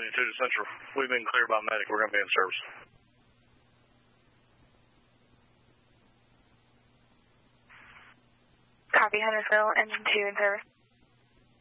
2 to Central. We've been cleared by medic. We're going to be in service. Copy, Huntersville, engine 2 in service.